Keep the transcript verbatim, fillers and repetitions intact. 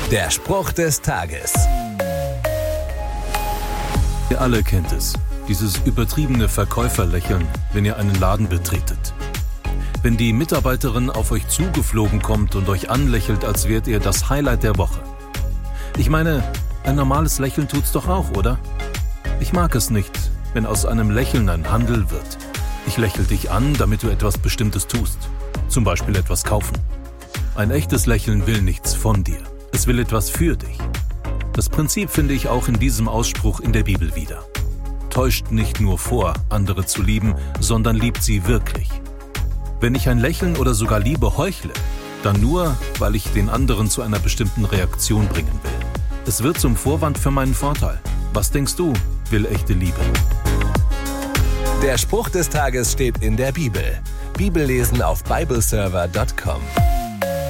Der Spruch des Tages. Ihr alle kennt es, dieses übertriebene Verkäuferlächeln, wenn ihr einen Laden betretet. Wenn die Mitarbeiterin auf euch zugeflogen kommt und euch anlächelt, als wärt ihr das Highlight der Woche. Ich meine, ein normales Lächeln tut's doch auch, oder? Ich mag es nicht, wenn aus einem Lächeln ein Handel wird. Ich lächle dich an, damit du etwas Bestimmtes tust. Zum Beispiel etwas kaufen. Ein echtes Lächeln will nichts von dir. Es will etwas für dich. Das Prinzip finde ich auch in diesem Ausspruch in der Bibel wieder. Täuscht nicht nur vor, andere zu lieben, sondern liebt sie wirklich. Wenn ich ein Lächeln oder sogar Liebe heuchle, dann nur, weil ich den anderen zu einer bestimmten Reaktion bringen will. Es wird zum Vorwand für meinen Vorteil. Was denkst du, will echte Liebe? Der Spruch des Tages steht in der Bibel. Bibellesen auf bibleserver punkt com.